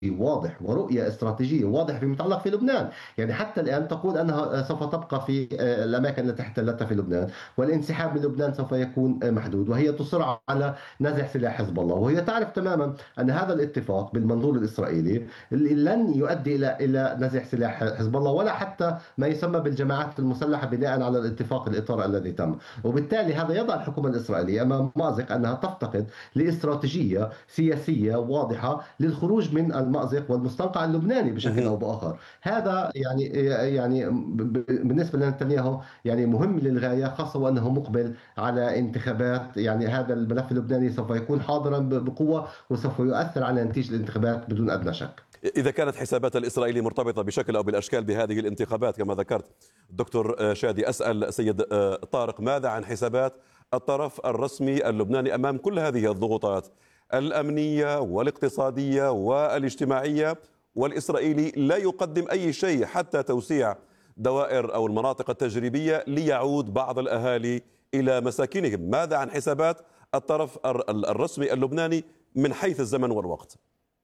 واضح ورؤية استراتيجية واضحة فيما يتعلق في لبنان. يعني حتى الآن تقول أنها سوف تبقى في الأماكن التي احتلتها في لبنان، والانسحاب من لبنان سوف يكون محدود، وهي تصر على نزع سلاح حزب الله، وهي تعرف تماما أن هذا الاتفاق بالمنظور الإسرائيلي لن يؤدي إلى نزع سلاح حزب الله، ولا حتى ما يسمى بالجماعات المسلحة بناء على الاتفاق الإطار الذي تم. وبالتالي هذا يضع الحكومة الإسرائيلية أمام مأزق أنها تفتقد لاستراتيجية سياسية واضحة للخروج من المأزق والمستنقع اللبناني بشكل أو بآخر. هذا يعني بالنسبة لنتنياهو يعني مهم للغاية، خاصة وأنه مقبل على انتخابات. يعني هذا الملف اللبناني سوف يكون حاضرا بقوة، وسوف يؤثر على نتيجة الانتخابات بدون أدنى شك. إذا كانت حسابات الإسرائيلي مرتبطة بشكل أو بالأشكال بهذه الانتخابات كما ذكرت دكتور شادي، أسأل سيد طارق، ماذا عن حسابات الطرف الرسمي اللبناني أمام كل هذه الضغوطات الأمنية والاقتصادية والاجتماعية، والإسرائيلي لا يقدم أي شيء حتى توسيع دوائر أو المناطق التجريبية ليعود بعض الأهالي إلى مساكنهم؟ ماذا عن حسابات الطرف الرسمي اللبناني من حيث الزمن والوقت؟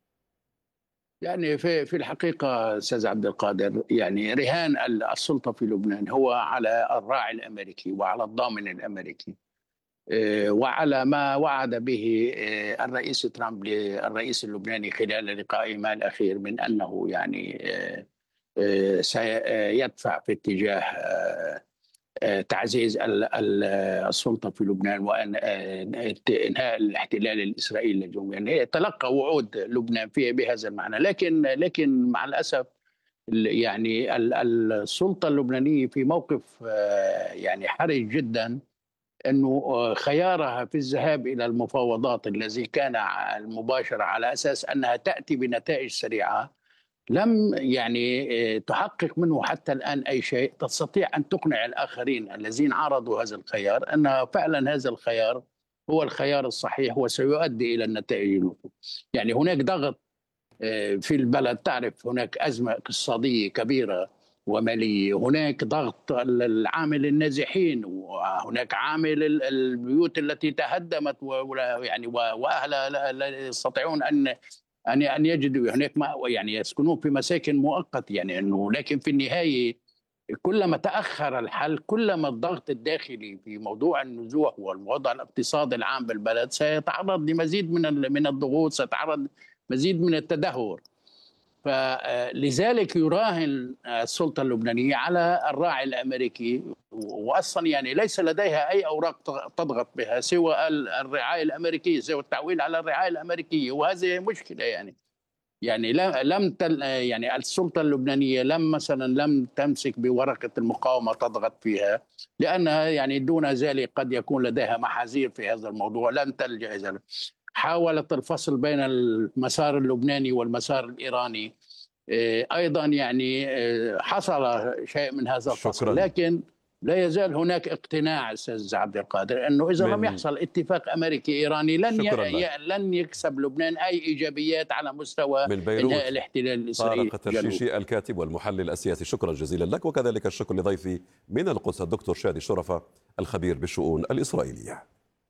يعني في الحقيقة أستاذ عبد القادر، يعني رهان السلطة في لبنان هو على الراعي الأمريكي وعلى الضامن الأمريكي، وعلى ما وعد به الرئيس ترامب للرئيس اللبناني خلال لقائه الأخير من أنه يعني سيدفع في اتجاه تعزيز السلطة في لبنان وأن انهاء الاحتلال الإسرائيلي للجنوب. يعني تلقى وعود لبنان فيها بهذا المعنى، لكن مع الأسف يعني السلطة اللبنانية في موقف يعني حرج جدا، أنه خيارها في الذهاب إلى المفاوضات الذي كان المباشرة على أساس أنها تأتي بنتائج سريعة لم يعني تحقق منه حتى الآن أي شيء تستطيع أن تقنع الآخرين الذين عارضوا هذا الخيار أن فعلا هذا الخيار هو الخيار الصحيح وسيؤدي إلى النتائج المطلوبة. يعني هناك ضغط في البلد، تعرف هناك أزمة اقتصادية كبيرة ومالية، هناك ضغط العامل النازحين، وهناك عامل البيوت التي تهدمت يعني وأهلها لا يستطيعون أن يجدوا هناك يعني يسكنون في مساكن مؤقتة. يعني أنه لكن في النهاية كلما تأخر الحل كلما الضغط الداخلي في موضوع النزوح والوضع الاقتصادي العام بالبلد سيتعرض لمزيد من الضغوط، سيتعرض مزيد من التدهور. فلذلك يراهن السلطة اللبنانية على الراعي الأمريكي، وأصلا يعني ليس لديها أي أوراق تضغط بها سوى الرعاية الأمريكية، سوى التعويل على الرعاية الأمريكية، وهذه مشكلة. يعني يعني السلطة اللبنانية لم تمسك بورقة المقاومة تضغط فيها، لأنها يعني دون ذلك قد يكون لديها محاذير في هذا الموضوع، لم تلجأ إلى ذلك. حاولت الفصل بين المسار اللبناني والمسار الإيراني، أيضا يعني حصل شيء من هذا الفصل، لكن لا يزال هناك اقتناع أستاذ عبد القادر أنه إذا لم يحصل اتفاق أمريكي إيراني لن يكسب لبنان أي إيجابيات على مستوى إنهاء الاحتلال الإسرائيلي. طارق الترشيشي الكاتب والمحلل السياسي، شكرا جزيلا لك، وكذلك الشكر لضيفي من القدس الدكتور شادي شرفة الخبير بالشؤون الإسرائيلية.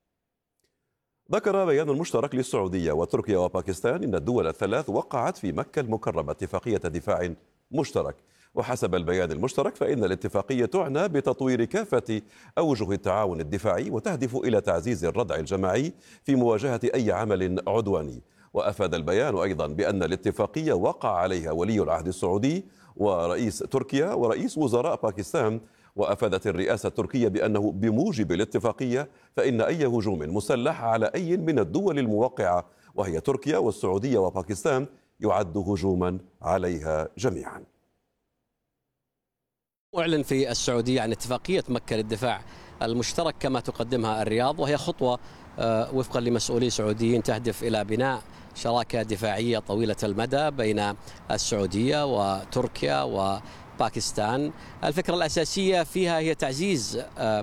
ذكر بيان مشترك للسعودية وتركيا وباكستان إن الدول الثلاث وقعت في مكة المكرمة اتفاقية دفاع مشترك. وحسب البيان المشترك فإن الاتفاقية تعنى بتطوير كافة أوجه التعاون الدفاعي وتهدف إلى تعزيز الردع الجماعي في مواجهة أي عمل عدواني. وأفاد البيان أيضا بأن الاتفاقية وقع عليها ولي العهد السعودي ورئيس تركيا ورئيس وزراء باكستان. وأفادت الرئاسة التركية بأنه بموجب الاتفاقية فإن أي هجوم مسلح على أي من الدول الموقعة وهي تركيا والسعودية وباكستان يعد هجوما عليها جميعا. أعلن في السعودية عن اتفاقية مكة للدفاع المشترك كما تقدمها الرياض، وهي خطوة وفقا لمسؤولين سعوديين تهدف إلى بناء شراكة دفاعية طويلة المدى بين السعودية وتركيا وباكستان. الفكرة الأساسية فيها هي تعزيز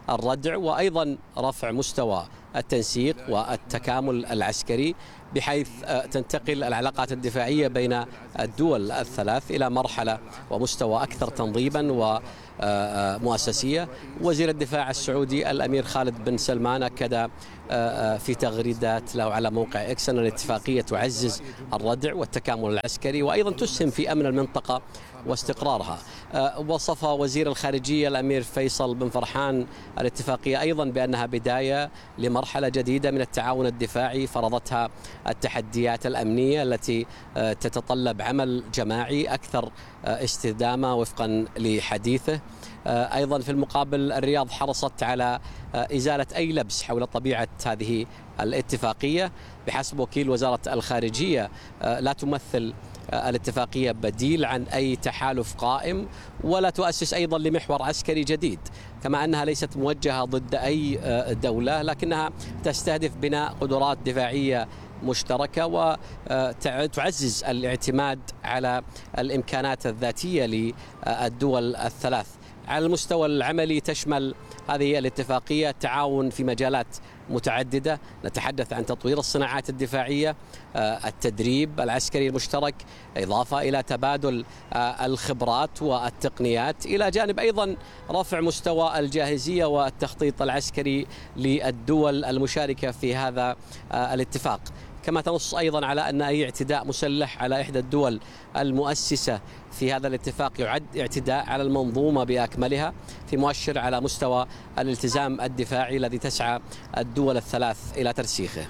الردع، وأيضا رفع مستوى التنسيق والتكامل العسكري، بحيث تنتقل العلاقات الدفاعية بين الدول الثلاث إلى مرحلة ومستوى أكثر تنظيما ومؤسسية. وزير الدفاع السعودي الأمير خالد بن سلمان أكد في تغريدات له على موقع إكس أن الاتفاقية تعزز الردع والتكامل العسكري وأيضا تسهم في أمن المنطقة واستقرارها. وصف وزير الخارجية الأمير فيصل بن فرحان الاتفاقية أيضا بأنها بداية لمرحلة جديدة من التعاون الدفاعي فرضتها التحديات الأمنية التي تتطلب عمل جماعي أكثر استدامة وفقا لحديثه. أيضا في المقابل الرياض حرصت على إزالة أي لبس حول طبيعة هذه الاتفاقية. بحسب وكيل وزارة الخارجية لا تمثل الاتفاقية بديل عن أي تحالف قائم، ولا تؤسس أيضا لمحور عسكري جديد، كما أنها ليست موجهة ضد أي دولة، لكنها تستهدف بناء قدرات دفاعية مشتركة وتعزز الاعتماد على الإمكانات الذاتية للدول الثلاث. على المستوى العملي تشمل هذه الاتفاقية تعاون في مجالات متعددة، نتحدث عن تطوير الصناعات الدفاعية، التدريب العسكري المشترك، إضافة إلى تبادل الخبرات والتقنيات، إلى جانب أيضا رفع مستوى الجاهزية والتخطيط العسكري للدول المشاركة في هذا الاتفاق. كما تنص أيضا على أن أي اعتداء مسلح على إحدى الدول المؤسسة في هذا الاتفاق يعد اعتداء على المنظومة بأكملها، في مؤشر على مستوى الالتزام الدفاعي الذي تسعى الدول الثلاث إلى ترسيخه.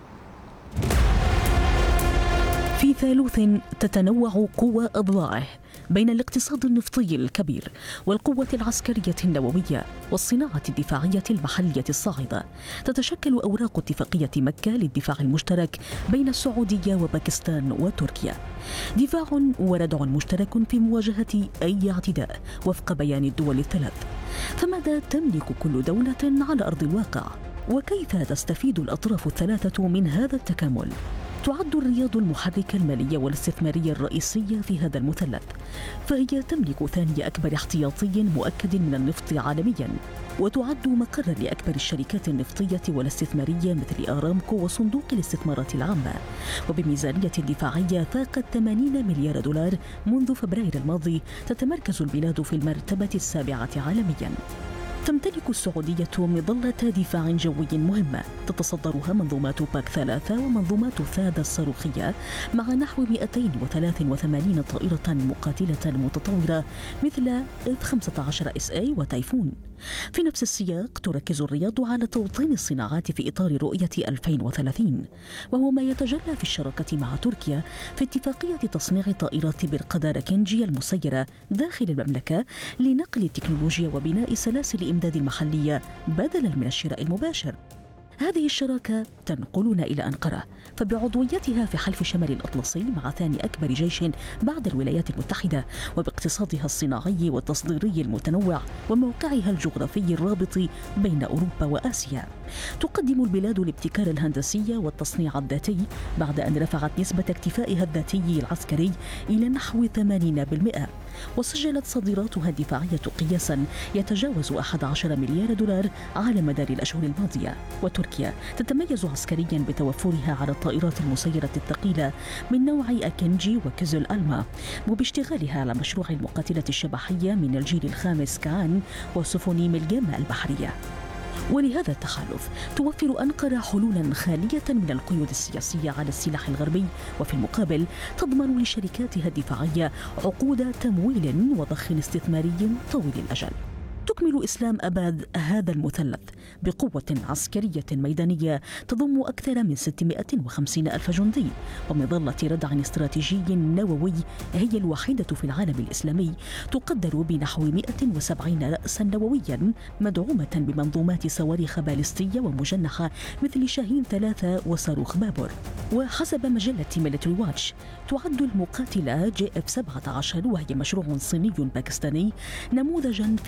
في ثالوث تتنوع قوى أضلاعه بين الاقتصاد النفطي الكبير والقوة العسكرية النووية والصناعة الدفاعية المحلية الصاعدة، تتشكل أوراق اتفاقية مكة للدفاع المشترك بين السعودية وباكستان وتركيا. دفاع وردع مشترك في مواجهة أي اعتداء وفق بيان الدول الثلاث. فماذا تملك كل دولة على أرض الواقع؟ وكيف تستفيد الأطراف الثلاثة من هذا التكامل؟ تعد الرياض المحرك المالي والاستثماري الرئيسي في هذا المثلث، فهي تملك ثاني أكبر احتياطي مؤكد من النفط عالميا، وتعد مقرا لأكبر الشركات النفطية والاستثمارية مثل آرامكو وصندوق الاستثمارات العامة، وبميزانية دفاعية فاقت 80 مليار دولار منذ فبراير الماضي. تتمركز البلاد في المرتبة السابعة عالميا. تمتلك السعودية مظلة دفاع جوي مهمة تتصدرها منظومات باك 3 ومنظومات ثاد الصاروخية، مع نحو 283 طائرة مقاتلة متطورة مثل F-15SA وتايفون. في نفس السياق تركز الرياض على توطين الصناعات في إطار رؤية 2030، وهو ما يتجلى في الشراكة مع تركيا في اتفاقية تصنيع طائرات برقدار كنجي المسيرة داخل المملكة لنقل التكنولوجيا وبناء سلاسل إمداد محلية بدلاً من الشراء المباشر. هذه الشراكة تنقلنا إلى أنقرة، فبعضويتها في حلف شمال الأطلسي مع ثاني أكبر جيش بعد الولايات المتحدة، وباقتصادها الصناعي والتصديري المتنوع وموقعها الجغرافي الرابط بين أوروبا وآسيا، تقدم البلاد الابتكار الهندسي والتصنيع الذاتي بعد أن رفعت نسبة اكتفائها الذاتي العسكري إلى نحو 80%، وسجلت صادراتها الدفاعية قياسا يتجاوز 11 مليار دولار على مدار الأشهر الماضية. وتركيا تتميز عسكريا بتوفرها على الطائرات المسيرة الثقيلة من نوع أكنجي وكزل ألما، وباشتغالها على مشروع المقاتلة الشبحية من الجيل الخامس كان وسفن ملجام البحرية. ولهذا التخلف توفر أنقرة حلولا خالية من القيود السياسية على السلاح الغربي، وفي المقابل تضمن لشركاتها الدفاعية عقود تمويل وضخ استثماري طويل الأجل. تكمل إسلام أباد هذا المثلث بقوة عسكرية ميدانية تضم أكثر من 650 ألف جندي، ومظلة ردع استراتيجي نووي هي الوحيدة في العالم الإسلامي تقدر بنحو 170 رأسا نوويا مدعومة بمنظومات صواريخ باليستية ومجنحة مثل شاهين 3 وصاروخ بابور. وحسب مجلة ميليتري واتش تعد المقاتلة JF-17 وهي مشروع صيني باكستاني نموذجا في خفض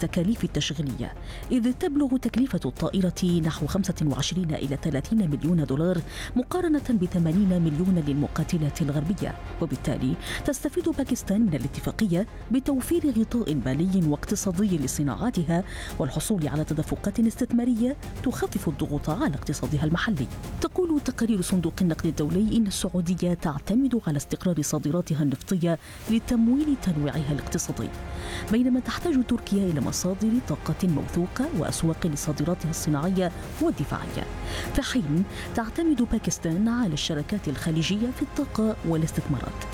التكاليف التشغيلية، إذ تبلغ تكلفة الطائرة نحو 25 إلى 30 مليون دولار مقارنة ب80 مليون للمقاتلات الغربية. وبالتالي تستفيد باكستان من الاتفاقية بتوفير غطاء مالي واقتصادي لصناعاتها والحصول على تدفقات استثمارية تخفف الضغوط على اقتصادها المحلي. تقول تقارير صندوق النقد الدولي إن السعودية تعتمد على استقرار صادراتها النفطية لتمويل تنويعها الاقتصادي، بينما تحتاج تركيا إلى مصادر طاقة موثوقة وأسواق لصادراتها الصناعية والدفاعية، في حين تعتمد باكستان على الشراكات الخليجية في الطاقة والاستثمارات.